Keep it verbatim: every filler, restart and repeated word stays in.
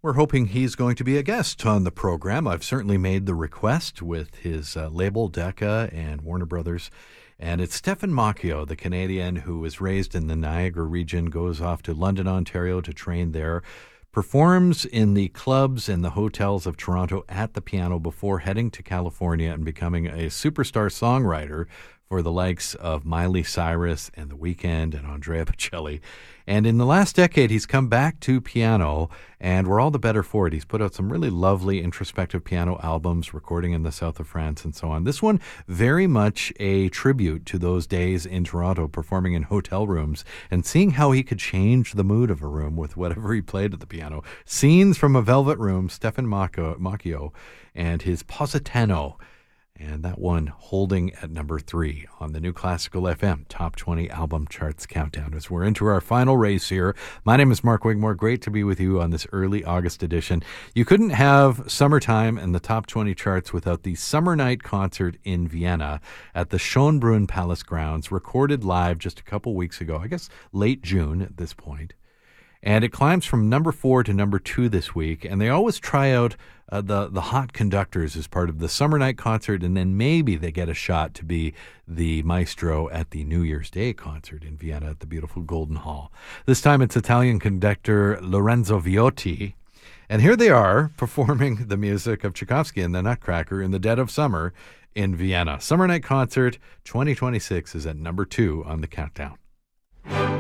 We're hoping he's going to be a guest on the program. I've certainly made the request with his uh, label, Decca and Warner Brothers. And it's Stefan Macchio, the Canadian who was raised in the Niagara region, goes off to London, Ontario to train there, performs in the clubs and the hotels of Toronto at the piano before heading to California and becoming a superstar songwriter for the likes of Miley Cyrus and The Weeknd and Andrea Bocelli. And in the last decade, he's come back to piano, and we're all the better for it. He's put out some really lovely introspective piano albums, recording in the south of France and so on. This one, very much a tribute to those days in Toronto, performing in hotel rooms and seeing how he could change the mood of a room with whatever he played at the piano. Scenes from a Velvet Room, Stefan Macchio and his Positano. And that one holding at number three on the New Classical F M Top twenty Album Charts Countdown. As we're into our final race here, my name is Mark Wigmore. Great to be with you on this early August edition. You couldn't have summertime and the top twenty charts without the Summer Night concert in Vienna at the Schönbrunn Palace grounds, recorded live just a couple weeks ago, I guess late June at this point. And it climbs from number four to number two this week. And they always try out uh, the, the hot conductors as part of the Summer Night concert. And then maybe they get a shot to be the maestro at the New Year's Day concert in Vienna at the beautiful Golden Hall. This time it's Italian conductor Lorenzo Viotti. And here they are performing the music of Tchaikovsky and the Nutcracker in the dead of summer in Vienna. Summer Night Concert twenty twenty-six is at number two on the countdown.